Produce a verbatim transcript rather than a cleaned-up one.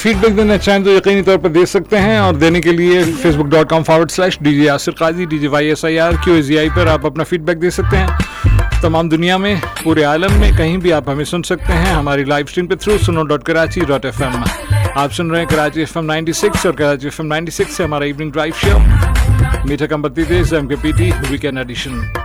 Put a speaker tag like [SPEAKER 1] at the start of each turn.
[SPEAKER 1] Feedback देना चाहें तो यकीनी तौर पर दे सकते हैं, और देने के लिए Facebook dot com forward slash D J Yasir Qazi D J Y S I R Q A जी आई पर आप अपना फीडबैक दे सकते हैं। तमाम दुनिया में, पूरे आलम में कहीं भी आप हमें सुन सकते हैं हमारी लाइव स्ट्रीम पे थ्रू सुनो dot Karachi dot F M. आप सुन रहे हैं Karachi F M ninety six, और Karachi F M ninety six से हमारा इवनिंग ड्राइव शो मीठा कम बत्ती तेज एम के पी टी वीकेंड एडिशन।